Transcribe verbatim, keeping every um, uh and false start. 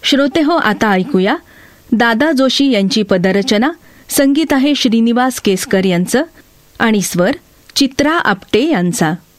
श्रोते हो, आता ऐकूया दादा जोशी यांची पदरचना. संगीत आहे श्रीनिवास केसकर यांचं आणि स्वर चित्रा आपटे यांचा.